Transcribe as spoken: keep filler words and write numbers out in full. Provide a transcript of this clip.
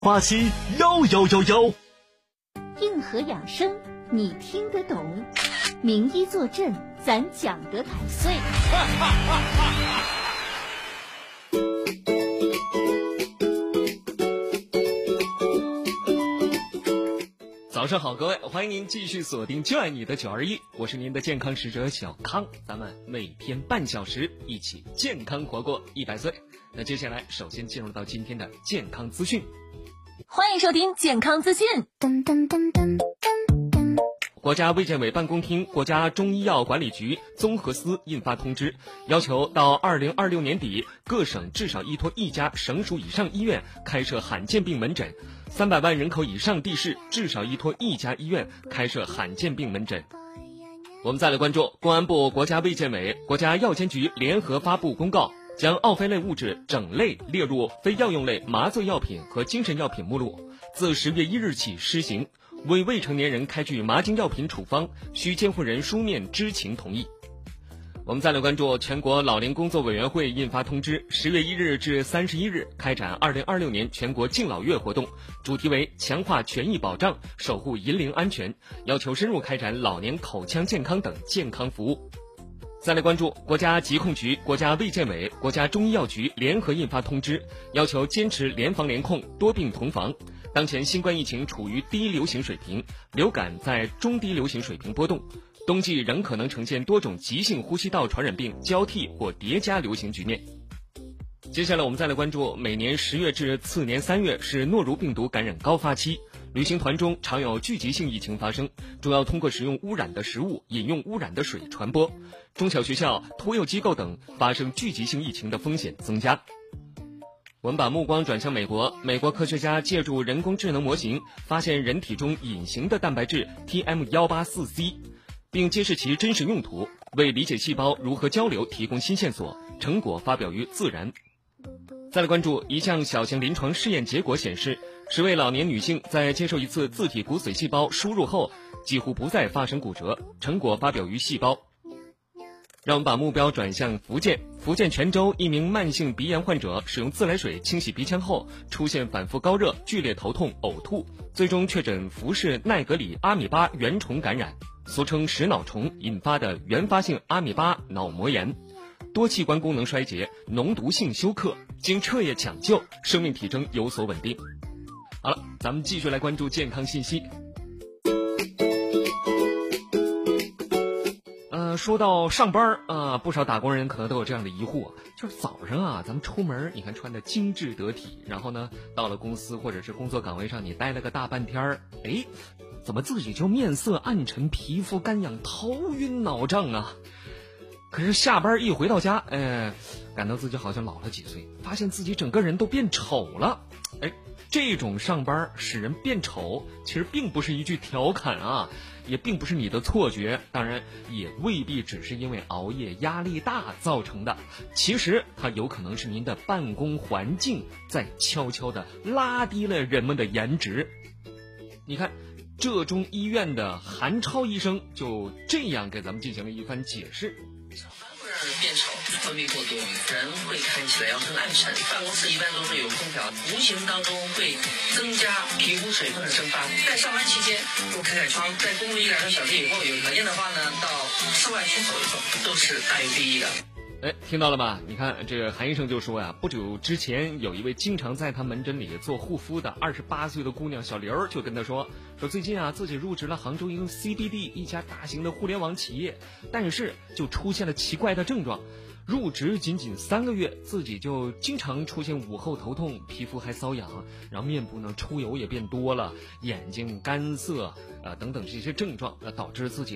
花期幺幺幺幺， 硬核养生你听得懂，名医坐镇咱讲得太碎。 早上好，各位，欢迎您继续锁定就爱你的九二一，我是您的健康使者小康，咱们每天半小时一起健康活过一百岁。那接下来首先进入到今天的健康资讯， 欢迎收听健康资讯。噔噔噔噔噔国家卫健委办公厅、国家中医药管理局综合司印发通知，要求到二零二六年底，各省至少依托一家省属以上医院开设罕见病门诊，三百万人口以上地市至少依托一家医院开设罕见病门诊。我们再来关注公安部、国家卫健委、国家药监局联合发布公告，将奥非类物质整类列入非药用类麻醉药品和精神药品目录，自十月一日起施行。为未成年人开具麻精药品处方，需监护人书面知情同意。我们再来关注全国老龄工作委员会印发通知，十月一日至三十一日开展二零二六年全国敬老月活动，主题为强化权益保障，守护银龄安全，要求深入开展老年口腔健康等健康服务。再来关注国家疾控局、国家卫健委、国家中医药局联合印发通知，要求坚持联防联控、多病同防。当前新冠疫情处于低流行水平，流感在中低流行水平波动，冬季仍可能呈现多种急性呼吸道传染病交替或叠加流行局面。接下来我们再来关注，每年十月至次年三月是诺如病毒感染高发期，旅行团中常有聚集性疫情发生，主要通过食用污染的食物、饮用污染的水传播，中小学校、托幼机构等发生聚集性疫情的风险增加。我们把目光转向美国，美国科学家借助人工智能模型，发现人体中隐形的蛋白质 T M 一八四 C， 并揭示其真实用途，为理解细胞如何交流提供新线索，成果发表于《自然》。再来关注一项小型临床试验结果显示，十位老年女性在接受一次自体骨髓细胞输入后，几乎不再发生骨折，成果发表于《细胞》。让我们把目标转向福建，福建泉州一名慢性鼻炎患者使用自来水清洗鼻腔后，出现反复高热、剧烈头痛、呕吐，最终确诊福氏奈格里阿米巴原虫感染，俗称食脑虫引发的原发性阿米巴脑膜炎，多器官功能衰竭，脓毒性休克，经彻夜抢救，生命体征有所稳定。好了，咱们继续来关注健康信息。呃，说到上班啊、呃，不少打工人可能都有这样的疑惑，就是早上啊，咱们出门，你看穿的精致得体，然后呢，到了公司或者是工作岗位上，你待了个大半天儿，哎，怎么自己就面色暗沉、皮肤干痒、头晕脑胀啊？可是下班一回到家，哎，感到自己好像老了几岁，发现自己整个人都变丑了。哎，这种上班使人变丑，其实并不是一句调侃啊，也并不是你的错觉，当然也未必只是因为熬夜压力大造成的，其实它有可能是您的办公环境在悄悄地拉低了人们的颜值。你看，浙中医院的韩超医生就这样给咱们进行了一番解释。 上班会让人变丑，分泌过多，人会看起来要更暗沉。办公室一般都是有空调，无形当中会增加皮肤水分的蒸发。在上班期间多开开窗，在工作一两个小时以后，有条件的话呢，到室外去走一走，都是大于第一的。 哎，听到了吧？你看这个韩医生就说呀，不久之前有一位经常在他门诊里做护肤的二十八岁的姑娘小刘，就跟他说说最近啊自己入职了杭州一个 C B D 一家大型的互联网企业，但是就出现了奇怪的症状。入职仅仅三个月，自己就经常出现午后头痛，皮肤还瘙痒，然后面部呢出油也变多了，眼睛干涩，呃等等这些症状，呃导致自己